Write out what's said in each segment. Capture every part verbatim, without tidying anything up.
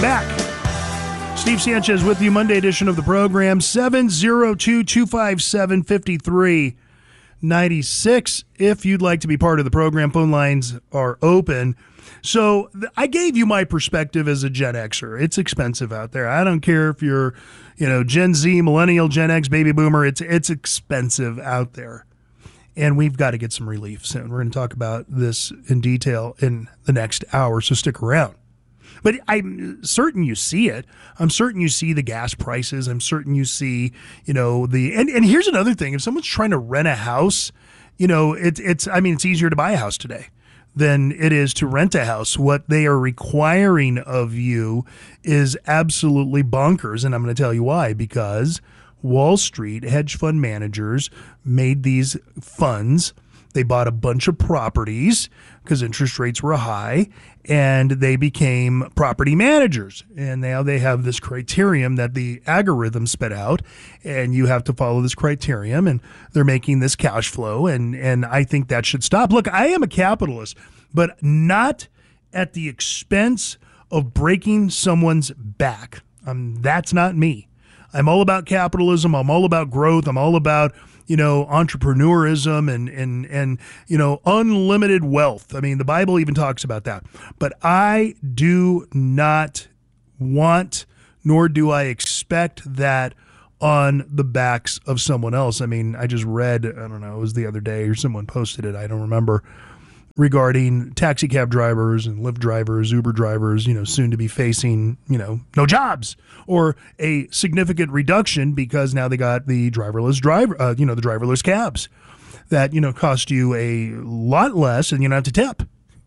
back. Steve Sanchez with you, Monday edition of the program, seven oh two, two five seven, five three nine six. If you'd like to be part of the program, phone lines are open. So th- I gave you my perspective as a Gen Xer. It's expensive out there. I don't care if you're, you know, Gen Z, Millennial, Gen X, Baby Boomer. It's it's expensive out there. And we've got to get some relief soon. We're going to talk about this in detail in the next hour, so stick around. But I'm certain you see it. I'm certain you see the gas prices. I'm certain you see, you know, the, and, and here's another thing. If someone's trying to rent a house, you know, it's, it's, I mean, it's easier to buy a house today than it is to rent a house. What they are requiring of you is absolutely bonkers. And I'm going to tell you why, because Wall Street hedge fund managers made these funds. They bought a bunch of properties because interest rates were high, and they became property managers. And now they have this criterion that the algorithm spit out, and you have to follow this criterion, and they're making this cash flow, and, and I think that should stop. Look, I am a capitalist, but not at the expense of breaking someone's back. Um, that's not me. I'm all about capitalism. I'm all about growth. I'm all about, you know, entrepreneurism and, and, and, you know, unlimited wealth. I mean, the Bible even talks about that. But I do not want, nor do I expect that on the backs of someone else. I mean, I just read, I don't know, it was the other day or someone posted it, I don't remember, regarding taxi cab drivers and Lyft drivers, Uber drivers, you know, soon to be facing, you know, no jobs or a significant reduction because now they got the driverless driver, uh, you know, the driverless cabs that, you know, cost you a lot less and you don't have to tip.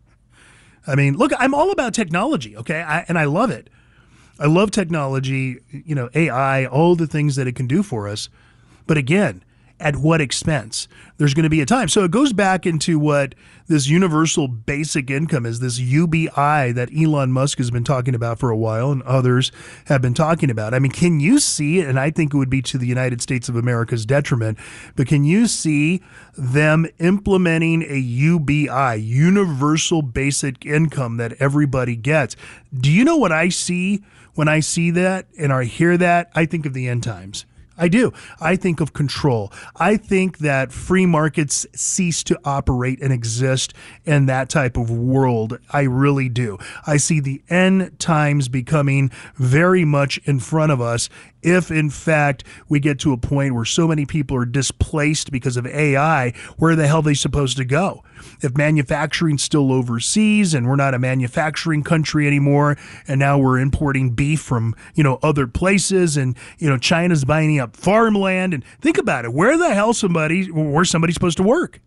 I mean, look, I'm all about technology, okay? I, and I love it. I love technology, you know, A I, all the things that it can do for us. But again, at what expense? There's going to be a time. So it goes back into what this universal basic income is, this U B I that Elon Musk has been talking about for a while and others have been talking about. I mean, can you see, and I think it would be to the United States of America's detriment, but can you see them implementing a U B I, universal basic income that everybody gets? Do you know what I see when I see that and I hear that? I think of the end times. I do. I think of control. I think that free markets cease to operate and exist in that type of world. I really do. I see the end times becoming very much in front of us if, in fact, we get to a point where so many people are displaced because of A I. Where the hell are they supposed to go? If manufacturing's still overseas and we're not a manufacturing country anymore, and now we're importing beef from, you know, other places, and, you know, China's buying up farmland, and think about it, where the hell somebody, where's somebody supposed to work?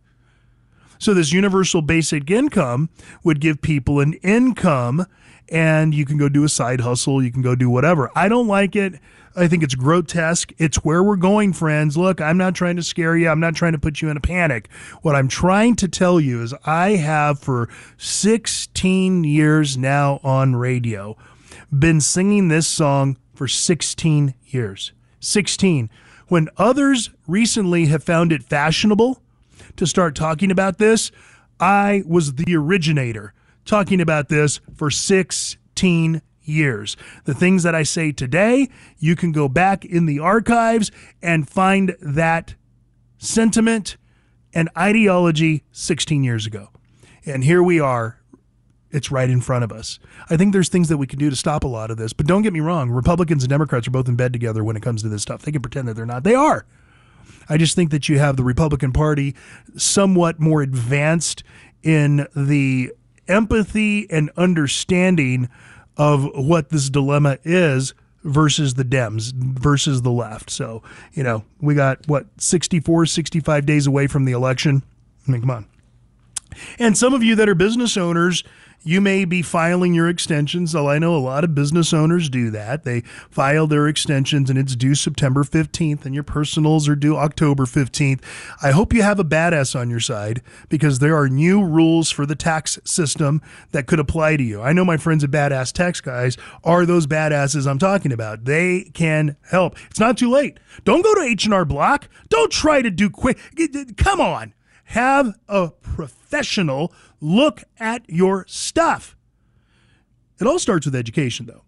So this universal basic income would give people an income, and you can go do a side hustle, you can go do whatever. I don't like it. I think it's grotesque. It's where we're going, friends. Look, I'm not trying to scare you. I'm not trying to put you in a panic. What I'm trying to tell you is I have for sixteen years now on radio been singing this song for sixteen years. sixteen. When others recently have found it fashionable to start talking about this, I was the originator talking about this for sixteen years. The things that I say today, you can go back in the archives and find that sentiment and ideology sixteen years ago. And here we are. It's right in front of us. I think there's things that we can do to stop a lot of this. But don't get me wrong. Republicans and Democrats are both in bed together when it comes to this stuff. They can pretend that they're not. They are. I just think that you have the Republican Party somewhat more advanced in the empathy and understanding of what this dilemma is versus the Dems, versus the left. So, you know, we got, what, sixty-four, sixty-five days away from the election? I mean, come on. And some of you that are business owners, you may be filing your extensions. So I know a lot of business owners do that. They file their extensions and it's due September fifteenth and your personals are due October fifteenth. I hope you have a badass on your side because there are new rules for the tax system that could apply to you. I know my friends at Badass Tax Guys are those badasses I'm talking about. They can help. It's not too late. Don't go to H and R Block. Don't try to do quick. Come on. Have a professional look at your stuff. It all starts with education, though.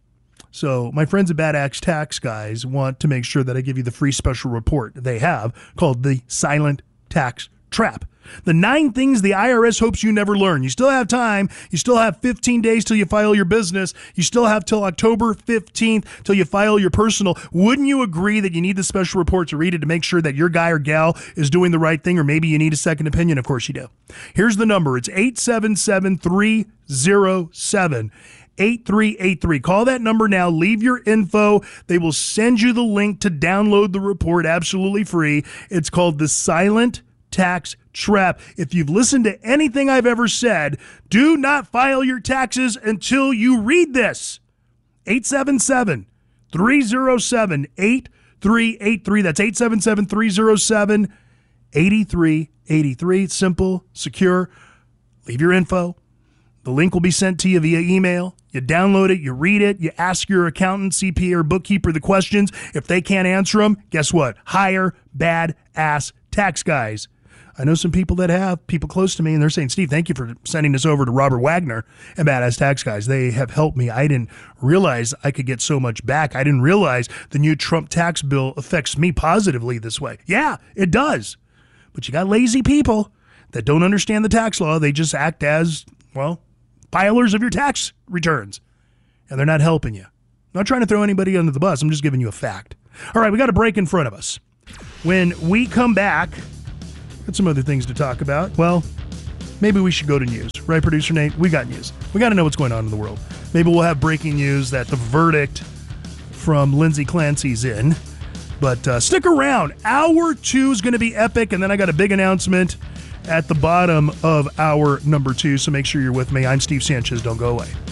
So my friends at Bad Axe Tax Guys want to make sure that I give you the free special report they have called the Silent Tax Trap. The nine things the I R S hopes you never learn. You still have time. You still have fifteen days till you file your business. You still have till October fifteenth till you file your personal. Wouldn't you agree that you need the special report to read it to make sure that your guy or gal is doing the right thing, or maybe you need a second opinion? Of course you do. Here's the number. It's eight seven seven, three oh seven, eight three eight three. Call that number now. Leave your info. They will send you the link to download the report absolutely free. It's called the Silent Tax Trap. If you've listened to anything I've ever said, do not file your taxes until you read this. eight seven seven, three oh seven, eight three eight three. That's eight seven seven, three oh seven, eight three eight three. It's simple, secure. Leave your info. The link will be sent to you via email. You download it, you read it, you ask your accountant, C P A, or bookkeeper the questions. If they can't answer them, guess what? Hire Bad Ass Tax Guys. I know some people that have, people close to me, and they're saying, Steve, thank you for sending this over to Robert Wagner and Bad Ass Tax Guys. They have helped me. I didn't realize I could get so much back. I didn't realize the new Trump tax bill affects me positively this way. Yeah, it does. But you got lazy people that don't understand the tax law. They just act as, well, filers of your tax returns, and they're not helping you. I'm not trying to throw anybody under the bus. I'm just giving you a fact. All right, we got a break in front of us. When we come back, got some other things to talk about. Well, maybe we should go to news. Right, Producer Nate? We got news. We got to know what's going on in the world. Maybe we'll have breaking news that the verdict from Lindsay Clancy's in. But uh, stick around. Hour two is going to be epic, and then I got a big announcement at the bottom of hour number two, so make sure you're with me. I'm Steve Sanchez. Don't go away.